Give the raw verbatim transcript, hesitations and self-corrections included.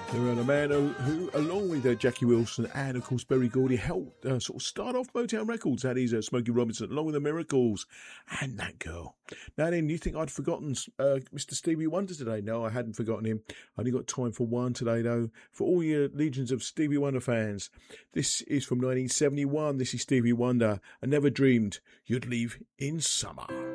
There are a man who, who along with uh, Jackie Wilson and, of course, Berry Gordy, helped uh, sort of start off Motown Records. That is uh, Smokey Robinson, along with the Miracles and that girl. Now then, you think I'd forgotten uh, Mister Stevie Wonder today? No, I hadn't forgotten him. I only got time for one today, though. For all your legions of Stevie Wonder fans, this is from nineteen seventy-one. This is Stevie Wonder. I never dreamed you'd leave in summer.